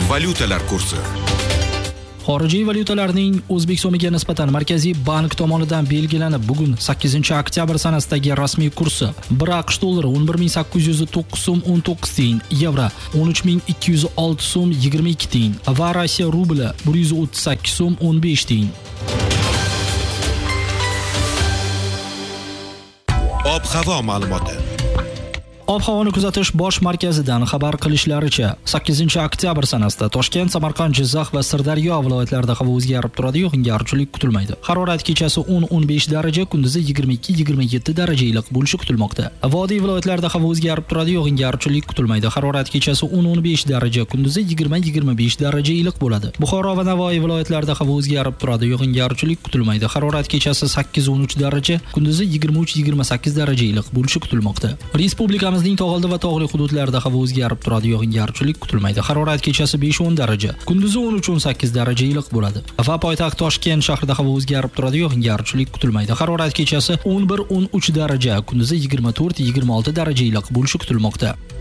Valyutalar kursi. Xorijiy valyutalarning O'zbek so'miga nisbatan Markaziy bank tomonidan belgilanib, bugun 8-oktyabr sanasidagi rasmiy kursi 1 AQSh dollari 11809 so'm 19 tiyin, yevro 13206 so'm 22 tiyin va Rossiya rubli 138 so'm 15 tiyin. Ob-havo ma'lumoti. Ob-havoni kuzatish bosh markazidan xabar qilishlaricha, 8-oktyabr sanasida Toshkent, Samarqand, Jizzax va Sirdaryo viloyatlarida havo o'zgarib turadi, yog'ingarchilik kutilmaydi. Harorat kechasi 10-15 daraja, kunduzi 22-27 daraja iliq bo'lishi kutilmoqda. Vodiy viloyatlarida havo o'zgarib turadi, yog'ingarchilik kutilmaydi. Harorat kechasi 10-15 daraja, kunduzi 20-25 daraja iliq bo'ladi. Buxoro va Navoiy viloyatlarida havo o'zgarib turadi, yog'ingarchilik kutilmaydi. Harorat kechasi 8-13 daraja, kunduzi 23-28 daraja iliq bo'lishi kutilmoqda. Respublika Bizning tog'oldi va tog'li hududlarda havo o'zgarib turadi, yog'ingarchilik kutilmaydi. Harorat kechasi 5-10 daraja, kunduzi 13-18 daraja iliq bo'ladi. Va poytaxt Toshkent shahrida havo o'zgarib turadi, yog'ingarchilik kutilmaydi. Harorat kechasi 11-13 daraja, kunduzi 24-26 daraja iliq bo'lishi kutilmoqda.